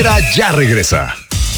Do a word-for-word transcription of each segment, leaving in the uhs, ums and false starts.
Ya regresa.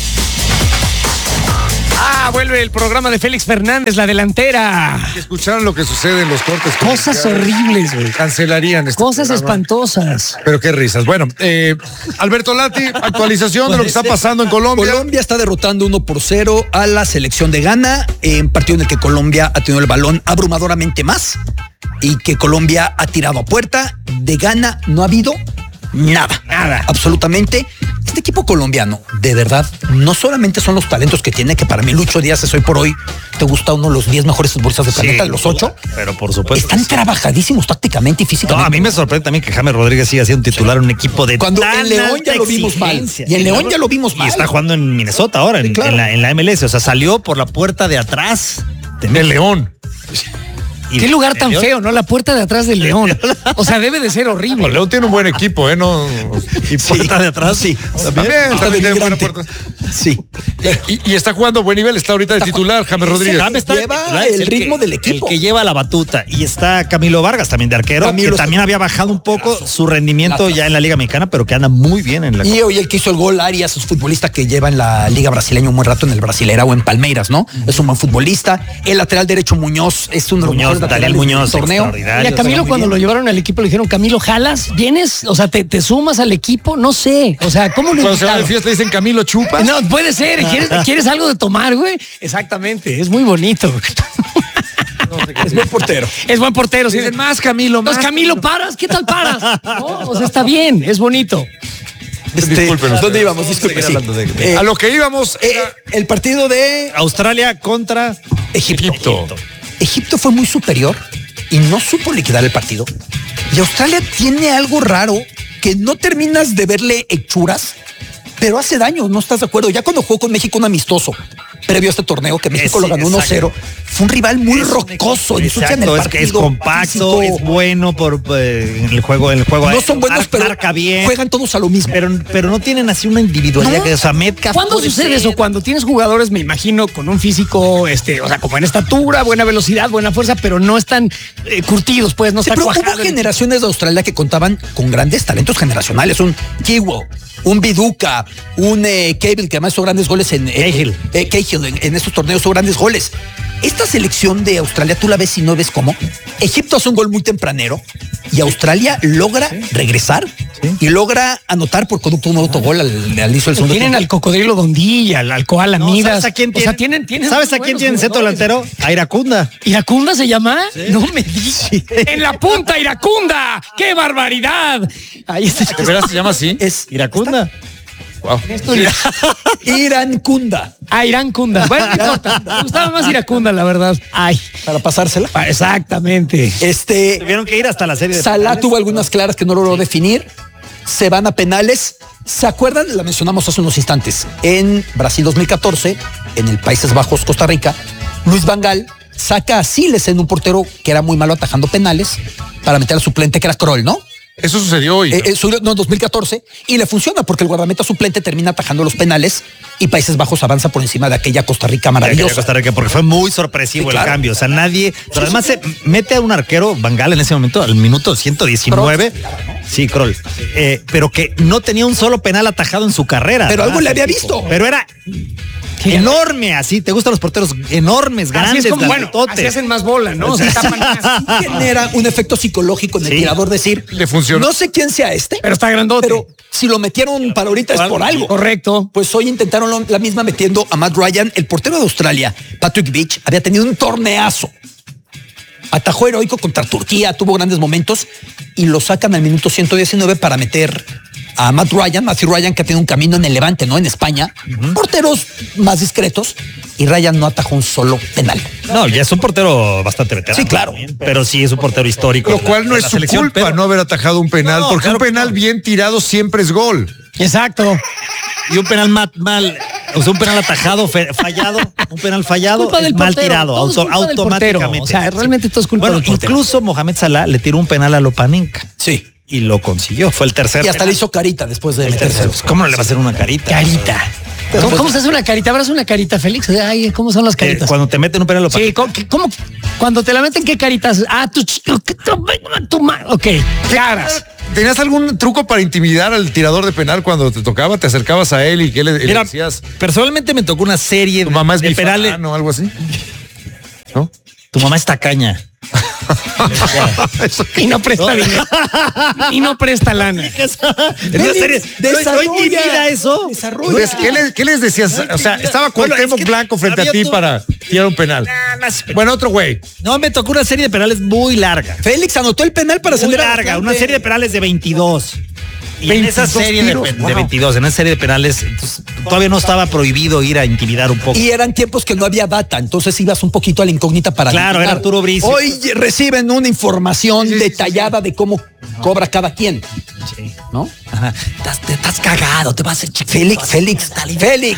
Ah, vuelve el programa de Félix Fernández, La Delantera. Escucharon lo que sucede en los cortes. Cosas horribles, güey. Cancelarían este Cosas programa. espantosas. Pero qué risas. Bueno, eh, Alberto Lati, actualización de lo que está pasando en Colombia. Colombia está derrotando uno por cero a la selección de Ghana en partido en el que Colombia ha tenido el balón abrumadoramente más y que Colombia ha tirado a puerta. De Ghana no ha habido nada, nada, absolutamente. Este equipo colombiano, de verdad, no solamente son los talentos que tiene, que para mí Lucho Díaz es hoy por hoy, te gusta uno de los diez mejores futbolistas del Sí, planeta, de los ocho. Pero por supuesto. Están trabajadísimos tácticamente y No, físicamente. a mí me sorprende también que James Rodríguez siga siendo titular en un equipo de Cuando tan en León alta ya lo vimos mal. exigencia. Y en León ya lo vimos mal. Y está jugando en Minnesota ahora, en, Sí, claro. en la, en la M L S. O sea, salió por la puerta de atrás. El León. Y Qué lugar tan León- feo, ¿no? La puerta de atrás del León. O sea, debe de ser Bueno, horrible. León tiene un buen equipo, ¿eh? No, Y puerta de atrás. Sí, también, está también tiene buena denigrante. puerta. Sí. Y, y está jugando a buen nivel, está ahorita de titular, James Rodríguez. James está de Lleva titular, el es ritmo que- del equipo. El que lleva la batuta. Y está Camilo Vargas también de arquero, Camilo que está- también había bajado un poco su rendimiento ya en la Liga Mexicana, pero que anda muy bien en la Y hoy el que hizo el gol, Arias, es futbolista que lleva en la Liga Brasileña un buen rato en el Brasilera o en Palmeiras, ¿no? Es un buen futbolista. El lateral derecho Muñoz es uno de los Muñoz, mejores Daniel laterales Muñoz, del torneo. extraordinario. Y a Camilo muy cuando bien. lo llevaron al equipo le dijeron, Camilo, ¿jalas? ¿Vienes? O sea, ¿te, te sumas al equipo? No sé. O sea, ¿cómo lo Cuando se va de invitaron? fiesta dicen Camilo Chupas. No, puede ser. ¿Quieres, ¿Quieres algo de tomar, güey? Exactamente. Es muy bonito. Es buen portero. Es buen portero. Sí. Dicen más Camilo, Pues más. Camilo, ¿paras? ¿Qué tal paras? No, o sea, está bien. Es bonito. Este, Discúlpenos. ¿Dónde íbamos? Disculpe, sí. Eh, A lo que íbamos eh, era el partido de Australia contra Egipto. Egipto. Egipto fue muy superior y no supo liquidar el partido. Y Australia tiene algo raro que no terminas de verle hechuras, pero hace daño, ¿no estás de acuerdo? Ya cuando jugó con México un amistoso previo a este torneo, que México Eh, lo sí, ganó uno cero, fue un rival muy Es un rocoso, equipo- ensucian Exacto, el es que partido. es compacto, físico. es bueno por eh, en el juego, en el juego. No son buenos, mar- pero marca bien, juegan todos a lo mismo. pero, pero no tienen así una individualidad. No. Que, o sea, Metcalf ¿Cuándo puede sucede ser. eso? Cuando tienes jugadores, me imagino, con un físico, este, o sea, como en estatura, buena velocidad, buena fuerza, pero no están eh, curtidos, pues, no Sí, está pero hubo cuajado el- generaciones de Australia que contaban con grandes talentos generacionales. Un Kiwo, un Viduka, un eh, Cahill, que además hizo grandes goles en Cahill. eh, Cahill, en, en estos torneos hizo grandes goles. Esta selección de Australia, tú la ves y no ves cómo. Egipto hace un gol muy tempranero y Australia logra regresar y logra anotar por conducto un autogol al, al inicio del segundo Tienen tiempo. al cocodrilo Dondilla, al, al koala No, Midas. ¿sabes a quién O tiene? sea, tienen, tienen ¿Sabes muy a quién buenos tiene centro jugadores. delantero? A Iracunda. ¿Iracunda se llama? No me digas. En la punta, Iracunda. ¡Qué barbaridad! Ahí está. ¿De veras se llama así? Es Iracunda. Wow. Esto- Irán Kunda, Ah, Iracunda. Bueno, no importa. Me gustaba más Iracunda, la verdad. Ay, para pasársela. ah, exactamente. Este, Tuvieron que ir hasta la serie de Salah penales. tuvo algunas claras que no logró definir. Se van a penales. ¿Se acuerdan? La mencionamos hace unos instantes. En Brasil dos mil catorce, en el Países Bajos, Costa Rica, Luis Van Gaal saca a Siles en un portero que era muy malo atajando penales para meter al suplente que era Kroll, ¿no? Eso sucedió hoy. Eh, eh, su- no, dos mil catorce. Y le funciona porque el guardameta suplente termina atajando los penales y Países Bajos avanza por encima de aquella Costa Rica Aquella maravillosa. Costa Rica, porque fue muy sorpresivo Sí, claro. el cambio. O sea, nadie. Pero además se mete a un arquero, Van Gaal, en ese momento, al minuto ciento diecinueve. Sí, Kroll. Eh, pero que no tenía un solo penal atajado en su carrera. Pero algo ¿verdad? le había visto. Pero era enorme, así. ¿Te gustan los porteros enormes, Así grandes, es como, bueno, grandototes? así hacen más bola, ¿no? O sea, tapan más. Genera un efecto psicológico en el Sí. tirador decir, Le funcionó. no sé quién sea este, Pero está grandote. pero si lo metieron para ahorita es por algo. Correcto. Pues hoy intentaron lo- la misma metiendo a Matt Ryan. El portero de Australia, Patrick Beach, había tenido un torneazo. Atajó heroico contra Turquía, tuvo grandes momentos y lo sacan al minuto ciento diecinueve para meter a Matt Ryan, Matthew Ryan, que ha tenido un camino en el Levante, ¿no? En España. Porteros más discretos y Ryan no atajó un solo penal. No, ya es un portero bastante veterano. Sí, claro. también, pero sí es un portero histórico. Lo de la- cual no de es la su selección, culpa pero- no haber atajado un penal, No, porque claro un que penal no. bien tirado siempre es gol. Exacto. Y un penal mal, mal o sea, un penal atajado, fe- fallado, un penal fallado, Culpa es del mal portero, tirado, todo es auto- culpa del portero. automáticamente. O sea, realmente todo es culpa bueno, del portero. incluso Mohamed Salah le tiró un penal a Lopanenka Sí. y lo consiguió. Fue el tercer. Y hasta penal. le hizo carita después de El meterse. tercero. Pues, ¿cómo no le va a hacer una carita? Carita. ¿Cómo, cómo se hace una carita? ¿Habrás una carita, Félix? Ay, ¿cómo son las Eh, caritas? cuando te meten un penal a Lopanenka. Sí, ¿cómo, cómo- cuando te la meten, ¿qué caritas? Ah, tu, ch- tu, tu, tu ma- ok, caras. ¿Tenías algún truco para intimidar al tirador de penal cuando te tocaba? ¿Te acercabas a él y qué le, Mira, le decías? Personalmente me tocó una serie ¿Tu mamá es de mi penales. fan o algo así? ¿No? Tu mamá es tacaña. Y no presta dinero. Y no presta lana. En una serie, ¿no, no intimida eso? Pues, ¿Qué, les, ¿Qué les decías? O sea, estaba Bueno, Cuauhtémoc es que Blanco frente a había ti tu- para tirar un penal. Nah, no es- Bueno, otro güey. No, me tocó una serie de penales muy larga. Félix anotó el penal para Muy ascender a larga, bastante. una serie de penales de veintidós. Y en esa veintidós serie de, tiros, pe- de wow. veintidós, en esa serie de penales, entonces, todavía no estaba prohibido ir a intimidar un poco. Y eran tiempos que no había data, entonces ibas un poquito a la incógnita para Claro, adivinar. era Arturo Bricio. Hoy reciben una información Sí, sí, sí, detallada de cómo cobra cada quien, Sí. ¿no? Ajá. Estás, te estás cagado, te vas a hacer chiquito. Félix, Félix, Félix.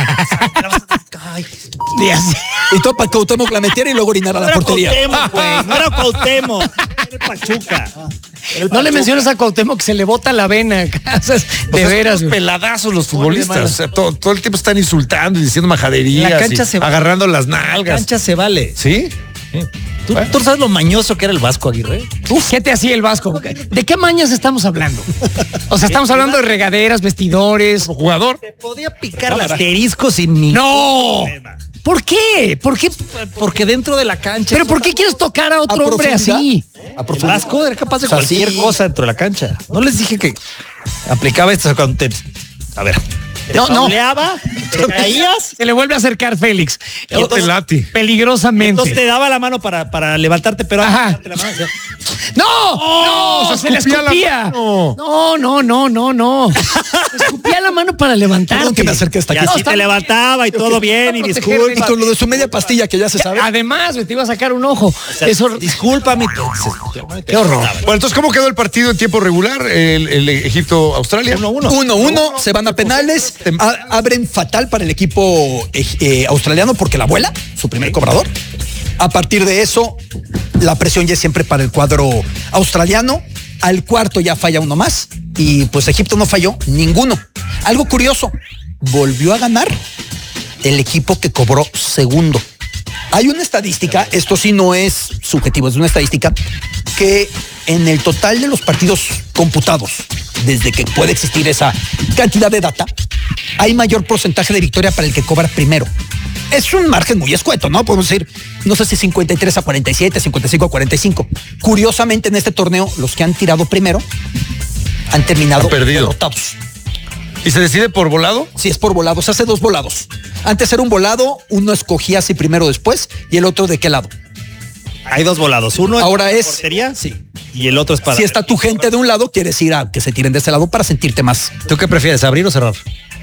Ay, Y todo para que Cuauhtémoc la metiera y luego orinara a no la era portería. Cuauhtémoc, güey. No era Cuauhtémoc. Era el Pachuca. Era el No le Pachuca. menciones a Cuauhtémoc que se le bota la vena. O sea, de Pues veras. son unos güey. peladazos los Muy futbolistas. malos. O sea, todo, todo el tiempo están insultando y diciendo majaderías. La cancha y se va- agarrando las La nalgas. cancha se vale. ¿Sí? ¿Tú, Bueno. tú sabes lo mañoso que era el Vasco Aguirre? Uf, ¿qué te hacía el Vasco? ¿De qué mañas estamos hablando? O sea, estamos hablando de regaderas, vestidores. Jugador. Te podía picar el asterisco sin ningún ¡No! problema. ¿Por qué? ¿Por qué? Porque dentro de la cancha. ¿Pero por qué quieres tocar a otro ¿A hombre profundidad? así? A El profundidad. Vasco era capaz de O sea, cualquier sí. cosa dentro de la cancha. No les dije que aplicaba esto cuando te. A ver. Te No, no. fauleaba, te caías. Se le vuelve a acercar Félix. Entonces, Lati. Peligrosamente. Entonces te daba la mano para, para levantarte, pero Ajá. antes de darte la mano, decía, ¡No! ¡No! se Se le escupía la escupía. mano. No, no, no, no, no. Se escupía la mano para levantarte. Perdón que me acerque hasta y aquí. así está- te levantaba y todo bien, y proteger disculpa. Y con lo de su media pastilla que ya se sabe. Además, güey, te iba a sacar un ojo. O sea, Eso. discúlpame. Qué horror. Bueno, entonces, ¿cómo quedó el partido en tiempo regular? El, el Egipto-Australia. Uno, uno. uno uno, se van a penales, a- abren fatal para el equipo eh, eh, australiano porque la vuela, su primer cobrador. A partir de eso, la presión ya es siempre para el cuadro australiano. Al cuarto ya falla uno más y pues Egipto no falló ninguno. Algo curioso, volvió a ganar el equipo que cobró segundo. Hay una estadística, esto sí no es subjetivo, es una estadística, que en el total de los partidos computados, desde que puede existir esa cantidad de data, hay mayor porcentaje de victoria para el que cobra primero. Es un margen muy escueto, ¿no? Podemos decir, no sé si cincuenta y tres a cuarenta y siete, cincuenta y cinco a cuarenta y cinco. Curiosamente, en este torneo, los que han tirado primero han terminado Han perdido. derrotados. ¿Y se decide por volado? Si es por volados, se hace dos volados. Antes era un volado, uno escogía si primero o después, y el otro de qué lado. Hay dos volados. Uno Ahora es es- portería, sí, y el otro es para. Si está tu gente de un lado, quieres ir a que se tiren de ese lado para sentirte más. ¿Tú qué prefieres, abrir o cerrar?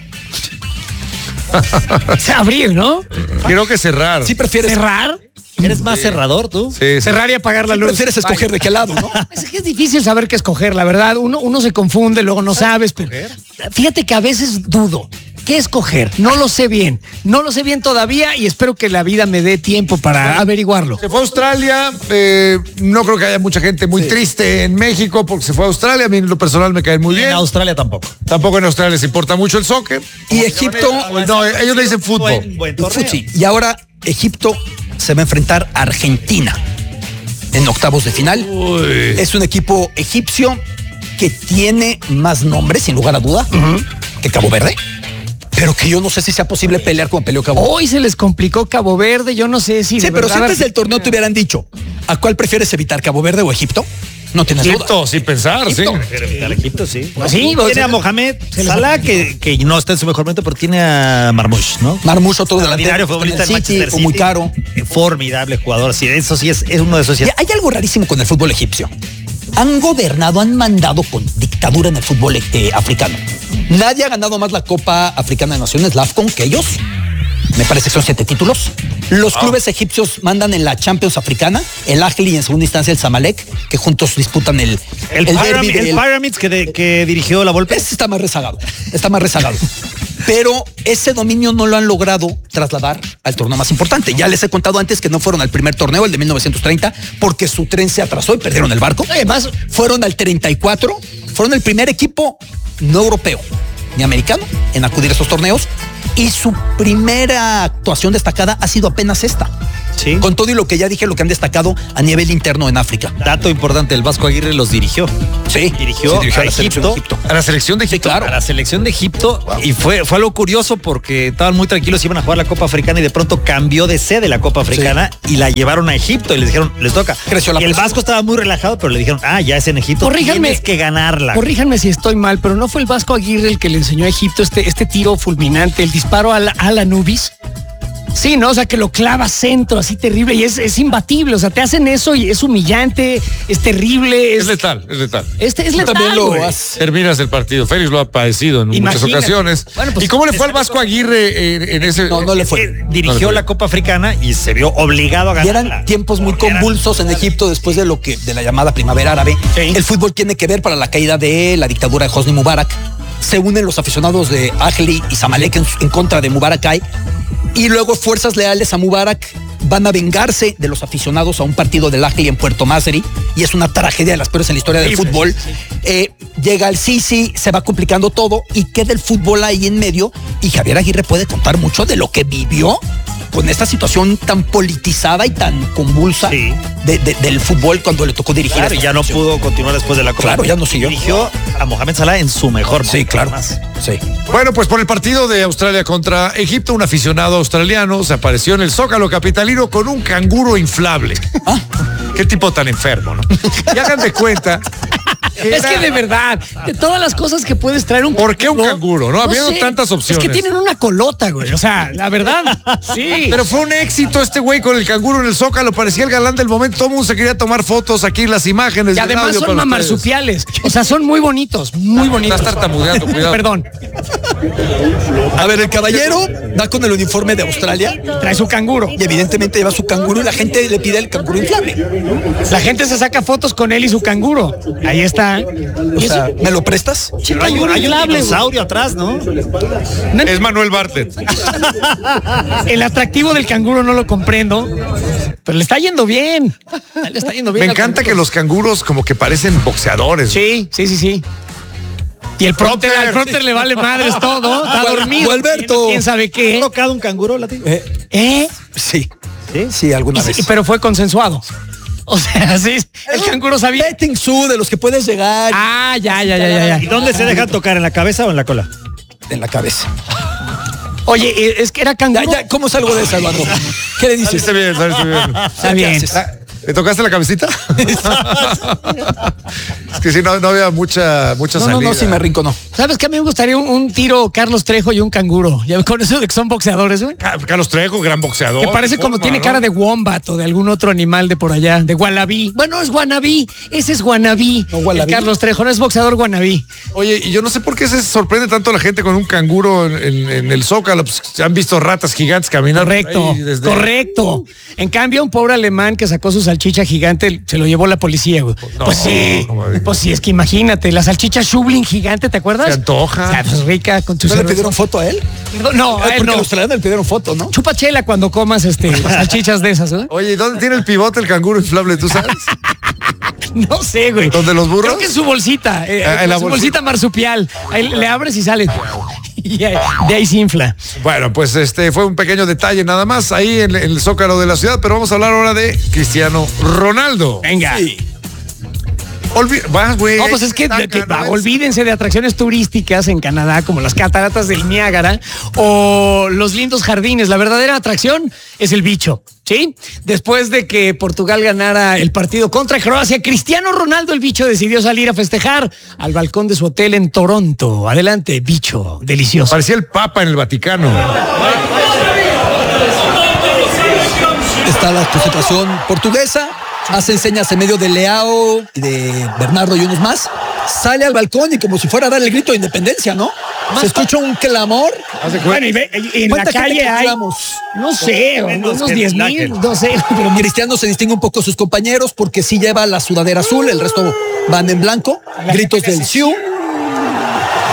Abrir, ¿no? Creo que cerrar. Si prefieres, Cerrar. ¿Eres más cerrador tú? Sí, sí. Cerrar y apagar la si luz. prefieres escoger de qué lado, ¿no? Es que es difícil saber qué escoger, la verdad. Uno, uno se confunde, luego no sabes. Pero fíjate que a veces dudo. ¿Qué escoger? No lo sé bien. No lo sé bien todavía y espero que la vida me dé tiempo para averiguarlo. Se fue a Australia. eh, no creo que haya mucha gente muy triste en México porque se fue a Australia. A mí en lo personal me cae muy Y bien. en Australia tampoco. Tampoco en Australia les importa mucho el soccer. Y Egipto, No, ellos le dicen fútbol. Buen, buen torneo. futsi. Y ahora Egipto se va a enfrentar a Argentina en octavos de final. Es un equipo egipcio que tiene más nombres, sin lugar a duda, que Cabo Verde. Pero que yo no sé si sea posible pelear como peleó Cabo Verde. Hoy se les complicó Cabo Verde, yo no sé si. Sí, de pero si verdad antes del torneo te hubieran dicho, ¿a cuál prefieres evitar, Cabo Verde o Egipto? No tienes duda. Egipto, sin pensar, sí. Prefiero evitar Egipto, sí. Pues sí, o tiene sea, a Mohamed Salah, que, que no está en su mejor momento, pero tiene a Marmoush, ¿no? Marmoush, otro delantero, Extraordinario futbolista en el del City, Manchester o muy City. caro. Eh, Formidable jugador, sí, eso sí es, es uno de esos. sí Y es- hay algo rarísimo con el fútbol egipcio. Han gobernado, han mandado con dictadura en el fútbol eh, africano. Nadie ha ganado más la Copa Africana de Naciones, la AFCON, que ellos. Me parece que son siete títulos. Los clubes egipcios mandan en la Champions africana, el Ahly y en segunda instancia el Zamalek, que juntos disputan el, El, el Pyramid- derbi el del- Pyramids que, de- que dirigió la Volpe. Este está más rezagado, está más rezagado. Pero ese dominio no lo han logrado trasladar al torneo más importante. Ya les he contado antes que no fueron al primer torneo, el de mil novecientos treinta, porque su tren se atrasó y perdieron el barco. Además, fueron al treinta y cuatro, fueron el primer equipo no europeo ni americano en acudir a estos torneos y su primera actuación destacada ha sido apenas esta. Sí. Con todo y lo que ya dije, lo que han destacado a nivel interno en África. Dato importante, el Vasco Aguirre los dirigió. Sí. Dirigió, sí, dirigió a, a, la Egipto, Egipto. A la selección de Egipto. Sí, claro. A la selección de Egipto. Wow. Y fue, fue algo curioso porque estaban muy tranquilos, iban a jugar la Copa Africana y de pronto cambió de sede la Copa Africana sí. y la llevaron a Egipto y les dijeron, les toca. Creció la y el Vasco estaba muy relajado, pero le dijeron, ah, ya es en Egipto, corríjanme, tienes que ganarla. Corríjanme si estoy mal, pero ¿no fue el Vasco Aguirre el que le enseñó a Egipto este, este tiro fulminante, el disparo a la, a la Anubis? Sí, ¿no? O sea, que lo clava centro, así terrible, y es, es imbatible. O sea, te hacen eso y es humillante, es terrible. Es, es letal, es letal. Este es letal, también lo has... Terminas el partido. Félix lo ha padecido en Imagínate. muchas ocasiones. Bueno, pues, ¿y cómo le fue al Vasco Aguirre en, en ese...? No, no le fue. Eh, dirigió no le fue. la Copa Africana y se vio obligado a ganar. Y eran tiempos muy convulsos en Egipto después de lo que de la llamada primavera árabe. Sí. El fútbol tiene que ver para la caída de la dictadura de Hosni Mubarak. Se unen los aficionados de Ahly y Zamalek en, en contra de Mubarak. Y luego fuerzas leales a Mubarak van a vengarse de los aficionados a un partido del Ahly en Puerto Masri, y es una tragedia de las peores en la historia del sí, fútbol. Sí, sí. Eh, llega el Sisi, se va complicando todo y queda el fútbol ahí en medio, y Javier Aguirre puede contar mucho de lo que vivió con esta situación tan politizada y tan convulsa sí. de, de, del fútbol cuando le tocó dirigir. Claro, y ya no pudo continuar después de la Copa. Claro, ya no siguió. Dirigió a Mohamed Salah en su mejor. Sí, claro. Más. Sí. Bueno, pues por el partido de Australia contra Egipto, un aficionado australiano se apareció en el Zócalo capitalino con un canguro inflable. ¿Ah? Qué tipo tan enfermo, ¿no? Y hagan de cuenta. Es que de verdad, de todas las cosas que puedes traer un canguro. ¿Por qué un canguro? No, no habiendo sé, tantas opciones. Es que tienen una colota, güey. O sea, la verdad, sí. Pero fue un éxito este güey con el canguro en el Zócalo. Parecía el galán del momento. Todo el mundo se quería tomar fotos aquí, las imágenes. Y además son mamarsupiales. O sea, son muy bonitos, muy bonitos. Estás tartamudeando, cuidado. Perdón. A ver, el caballero va con el uniforme de Australia. Trae su canguro. Y evidentemente lleva su canguro y la gente le pide el canguro inflable. La gente se saca fotos con él y su canguro. Ahí está. O sea, ¿me lo prestas? Sí, hay, un, hay un dinosaurio atrás, ¿no? Es Manuel Bartlett. El atractivo del canguro no lo comprendo, pero le está yendo bien. Le está yendo bien. Me encanta que los canguros como que parecen boxeadores. Sí, sí, sí, sí. Y el prompter, al prompter le vale madres todo. Está dormido. Alberto. ¿Quién sabe qué? ¿Ha tocado un canguro, Latino? Eh, ¿Eh? Sí. Sí, sí, alguna y, vez. Pero fue consensuado. O sea, sí, el canguro sabía. Petting zoo de los que puedes llegar. Ah, ya, ya, ya, ya, ya. ¿Y dónde se dejan tocar? ¿En la cabeza o en la cola? En la cabeza. Oye, es que era canguro. Ya, ya, ¿cómo salgo de eso, Eduardo? ¿Qué le dices? Está bien, está bien. Está bien. ¿Le tocaste la cabecita? Es que sí, no, no había mucha, mucha no, salida. No, no, sí me rinconó. ¿Sabes qué? A mí me gustaría un, un tiro Carlos Trejo y un canguro. Ya con eso de que son boxeadores, güey. Carlos Trejo, gran boxeador. Que parece como tiene cara de wombat o de algún otro animal de por allá, de guanabí. Bueno, es guanabí. Ese es guanabí. No, guanabí. Carlos Trejo no es boxeador guanabí. Oye, y yo no sé por qué se sorprende tanto la gente con un canguro en, en, en el Zócalo. Pues, han visto ratas gigantes caminar. Correcto, desde... correcto. En cambio, un pobre alemán que sacó su salchicha gigante se lo llevó la policía, güey. No, pues sí, no, no, pues sí, es que imagínate, la salchicha Schublin gigante, ¿te acuerdas? Se antoja. O sea, pues rica con tu ¿No le pidieron foto a él? No, a él porque no. a los australianos le pidieron foto, ¿no? Chupa chela cuando comas este salchichas de esas, ¿eh? Oye, ¿dónde tiene el pivote el canguro inflable, tú sabes? No sé, güey. ¿Dónde los burros? Creo que en su bolsita, eh, ah, en la su bolsita, bolsita marsupial. Ahí le abres y sale. Y de ahí se infla. Bueno, pues este fue un pequeño detalle nada más ahí en el Zócalo de la ciudad, pero vamos a hablar ahora de Cristiano Ronaldo. Venga. Sí. Olvi vas, güey. No, pues es que, que va, olvídense de atracciones turísticas en Canadá, como las cataratas del Niágara o los lindos jardines. La verdadera atracción es el bicho, ¿sí? Después de que Portugal ganara el partido contra Croacia, Cristiano Ronaldo, el bicho, decidió salir a festejar al balcón de su hotel en Toronto. Adelante, bicho, delicioso. Parecía el Papa en el Vaticano. Está la concentración portuguesa. Hacen señas en medio de Leao, de Bernardo y unos más. Sale al balcón y como si fuera a dar el grito de independencia, ¿no? Más Se escucha un clamor. Bueno, y, ve, y en la calle hay, no sé, unos diez mil, no sé. Pero Cristiano se distingue un poco de sus compañeros porque sí lleva la sudadera azul, el resto van en blanco. Gritos del Siu.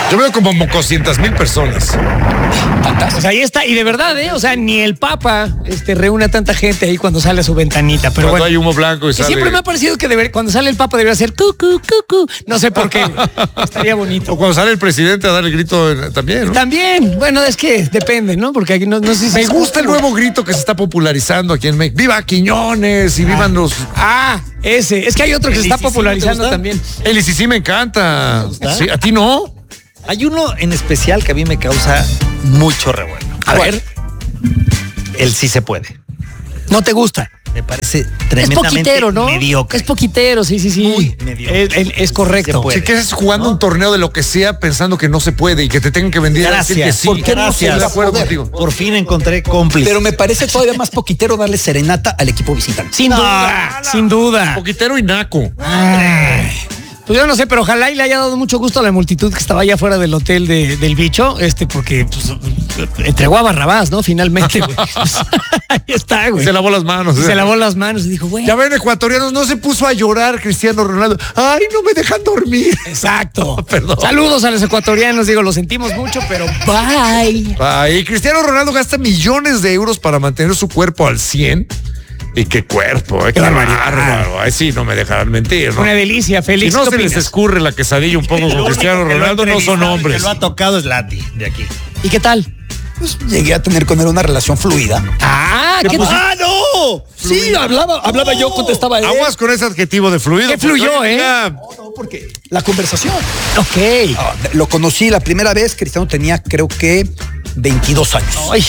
Yo veo como mocoscientas mil personas. O sea, ahí está. Y de verdad, ¿eh? O sea, ni el Papa este, reúne a tanta gente ahí cuando sale a su ventanita. Pero Cuando bueno, hay humo blanco y que sale... siempre me ha parecido que deber- cuando sale el Papa debería ser cucu, cucu. No sé por qué. Estaría bonito. O cuando sale el presidente a dar el grito eh, también, ¿no? También, bueno, es que depende, ¿no? Porque aquí no, no sé si... Me gusta el nuevo grito que se está popularizando aquí en México. ¡Viva Quiñones! Y vivan los... Ah, ese. Es que hay otro que se ¿El está I C C popularizando no te gusta? también. El I C C me encanta. Sí, ¿a ti no? Hay uno en especial que a mí me causa mucho revuelo. A ver, El sí se puede. ¿no te gusta? Me parece Es tremendamente poquitero, ¿no? mediocre. Es poquitero, sí, sí, sí. Muy mediocre. Es, es- es correcto. Se puede. Si quieres jugando un torneo de lo que sea pensando que no se puede y que te tengan que vender a decir que Gracias. sí. ¿Por qué no Estoy se de va a acuerdo poder? contigo. Por fin encontré cómplice. Pero me parece todavía más poquitero darle serenata al equipo visitante. Sin duda, sin duda. Poquitero y naco. Ay, pues yo no sé, pero ojalá y le haya dado mucho gusto a la multitud que estaba allá afuera del hotel de- del bicho, este, porque pues, entregó a Barrabás, ¿no? Finalmente, güey. Ahí está, güey. Se lavó las manos. Se lavó las manos y dijo, güey. Ya ven, ecuatorianos, no se puso a llorar Cristiano Ronaldo. Ay, no me dejan dormir. Exacto. Perdón. Saludos a los ecuatorianos, digo, lo sentimos mucho, pero bye. Ay, Cristiano Ronaldo gasta millones de euros para mantener su cuerpo al cien. Y qué cuerpo, eh, qué barbaridad. bárbaro. Ay, sí, no me dejarán mentir, ¿no? Una delicia, Si Félix. no ¿qué se les opinas? escurre la quesadilla un poco con Cristiano Ronaldo, no son hombres. Que lo ha tocado es Lati, de aquí. ¿Y qué tal? Pues llegué a tener con él una relación fluida. Ah, ¿qué tal? ¡Ah, no! Sí, hablaba, hablaba yo, contestaba él. Aguas con ese adjetivo de fluido. ¿Qué fluyó, porque hoy en eh? día- No, porque la conversación. Ok. Ah, lo conocí la primera vez, Cristiano tenía creo que veintidós años. Ay.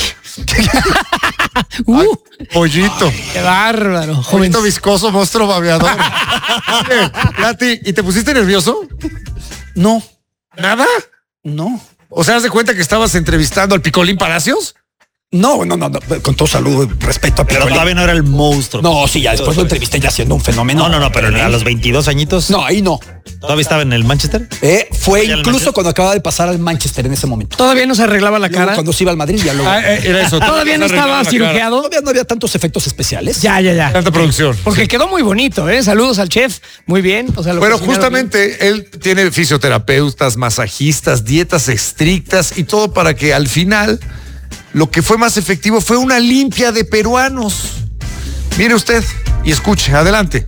uh, Pollito. qué bárbaro. Joven. Pollito viscoso, monstruo babeador. Oye, Lati, ¿y te pusiste nervioso? No, ¿Nada? no. O sea, ¿haz de cuenta que estabas entrevistando al Picolín Palacios? No, no, no, no, con todo saludo y respeto a Pero Picolín. todavía no era el monstruo. No, sí, ya después lo entrevisté ya siendo un fenómeno. No, no, no, pero a los veintidós añitos. No, ahí no. ¿Todavía estaba en el Manchester? Eh, fue ¿Ya el incluso Manchester? cuando acababa de pasar al Manchester en ese momento. Todavía no se arreglaba la Luego, cara. cuando se iba al Madrid, ya luego. Ah, eh, era eso. Todavía no estaba cirugiado. Todavía no había tantos efectos especiales. Ya, ya, ya. Tanta producción. Porque quedó muy bonito, ¿eh? Saludos al chef. Muy bien. O sea, lo Pero cocinaron justamente él tiene fisioterapeutas, masajistas, dietas estrictas y todo para que al final lo que fue más efectivo fue una limpia de peruanos. Mire usted y escuche, adelante.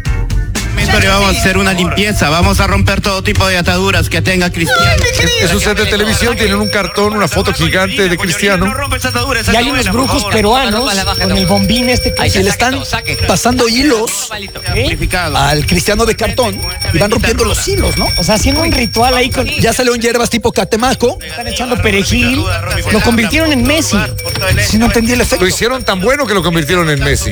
Le vamos a hacer una limpieza, vamos a romper todo tipo de ataduras que tenga Cristiano. Es un set de televisión, tienen un cartón, una foto gigante de Cristiano. bien. Y hay unos brujos peruanos con el bombín este que Se le están pasando hilos al Cristiano de cartón y van rompiendo los hilos, ¿no? O sea, haciendo un ritual ahí con... Ya salió en hierbas tipo catemaco. Están echando perejil. Lo convirtieron en Messi. Si no entendí el efecto. Lo hicieron tan bueno que lo convirtieron en Messi.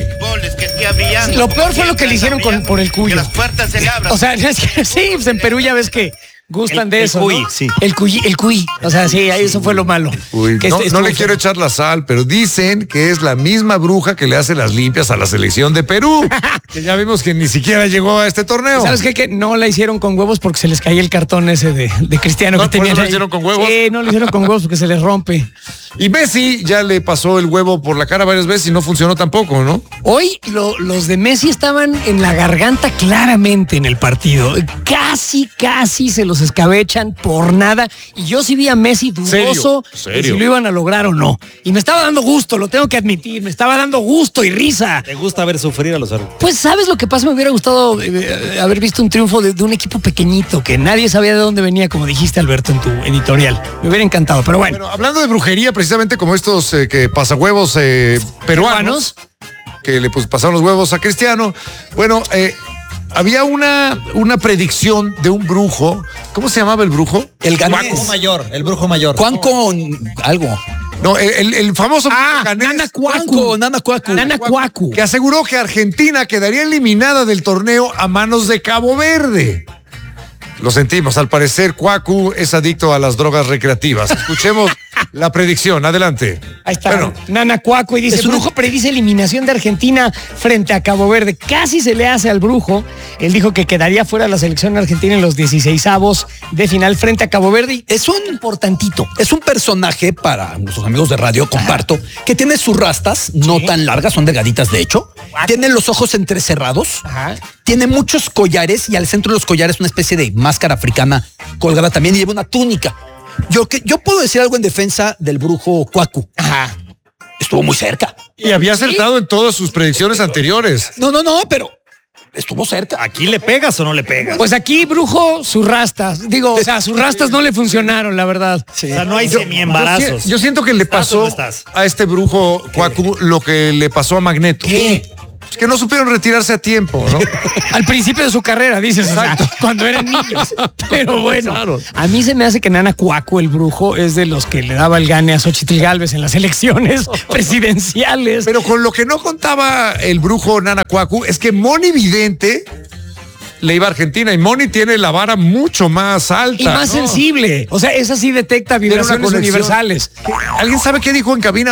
Lo peor fue lo que le hicieron con, por el cuyo. O sea, es que sí, pues en Perú ya ves que gustan El- de el eso. cuy, ¿no? sí. El cuy, el cuy. O sea, sí, ahí eso fue lo malo. Uy, Que no, este- no le estuvo quiero feo. echar la sal, pero dicen que es la misma bruja que le hace las limpias a la selección de Perú. Que ya vimos que ni siquiera llegó a este torneo. ¿Sabes qué? Que no la hicieron con huevos porque se les caía el cartón ese de, de Cristiano No, que ¿por eso tenían lo ahí. hicieron con huevos? Sí, no lo hicieron con huevos porque se les rompe. Y Messi ya le pasó el huevo por la cara varias veces y no funcionó tampoco, ¿no? Hoy lo- los de Messi estaban en la garganta claramente en el partido. Casi, casi se los escabechan por nada. Y yo sí vi a Messi dudoso ¿Serio? de si ¿Serio? lo iban a lograr o no. Y me estaba dando gusto, lo tengo que admitir. Me estaba dando gusto y risa. ¿Te gusta ver sufrir a los árbitros? Pues, ¿sabes lo que pasa? Me hubiera gustado eh, haber visto un triunfo de, de un equipo pequeñito que nadie sabía de dónde venía, como dijiste, Alberto, en tu editorial. Me hubiera encantado, pero bueno. Bueno, hablando de brujería, precisamente como estos eh, que pasahuevos eh, peruanos, que le pues, pasaron los huevos a Cristiano. Bueno, eh, había una, una predicción de un brujo. ¿Cómo se llamaba el brujo? El ganés. Brujo mayor, el brujo mayor. Juan con algo. No, el, el- el famoso Ah, ganés, Nana Juan Cuacu. con Nana Cuacu. Nana Cuacu. que aseguró que Argentina quedaría eliminada del torneo a manos de Cabo Verde. Lo sentimos, al parecer Cuacu es adicto a las drogas recreativas. Escuchemos la predicción, adelante. Ahí está, Bueno, Nana Cuaco, y dice, Es un- brujo predice eliminación de Argentina frente a Cabo Verde. Casi se le hace al brujo. Él dijo que quedaría fuera de la selección argentina en los dieciseisavos de final frente a Cabo Verde. Es un Importantito. Es un personaje, para nuestros amigos de radio, comparto, que tiene sus rastas, no tan largas, son delgaditas de hecho. Tiene los ojos entrecerrados. Ajá. Tiene muchos collares y al centro de los collares una especie de máscara africana colgada también y lleva una túnica. Yo, que, yo puedo decir algo en defensa del brujo Cuacu. Ajá. Estuvo muy cerca. Y había acertado en todas sus predicciones anteriores. No, no, no, pero estuvo cerca. ¿Aquí le pegas o no le pegas? Pues aquí, brujo, sus rastas. Digo, o sea, sus rastas no le funcionaron, la verdad. Sí. O sea, no hay semi-embarazos. Yo, yo siento que le pasó a este brujo Cuacu lo que le pasó a Magneto. ¿Qué? Es que no supieron retirarse a tiempo, ¿no? Al principio de su carrera, dices, o sea, cuando eran niños. Pero bueno, Claro. a mí se me hace que Nana Cuacu, el brujo, es de los que le daba el gane a Xochitl Gálvez en las elecciones presidenciales. Pero con lo que no contaba el brujo Nana Cuacu es que Moni Vidente le iba a Argentina y Moni tiene la vara mucho más alta. Y más ¿no? sensible. O sea, esa sí detecta Tiene una vibraciones conexión. universales. ¿Alguien sabe qué dijo en cabina